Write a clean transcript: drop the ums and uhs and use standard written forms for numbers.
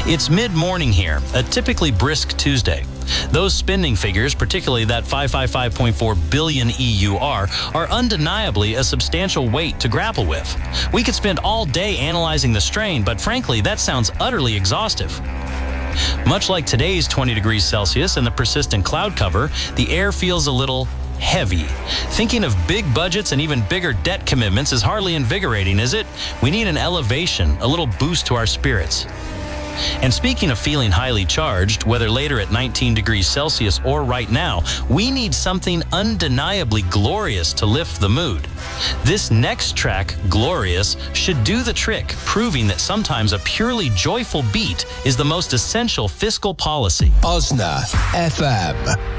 It's mid-morning here, a typically brisk Tuesday. Those spending figures, particularly that 555.4 billion EUR, are undeniably a substantial weight to grapple with. We could spend all day analyzing the strain, but frankly, that sounds utterly exhaustive. Much like today's 20 degrees Celsius and the persistent cloud cover, the air feels a little heavy. Thinking of big budgets and even bigger debt commitments is hardly invigorating, is it? We need an elevation, a little boost to our spirits. And speaking of feeling highly charged, whether later at 19 degrees Celsius or right now, we need something undeniably glorious to lift the mood. This next track, Glorious, should do the trick, proving that sometimes a purely joyful beat is the most essential fiscal policy. Osna FM.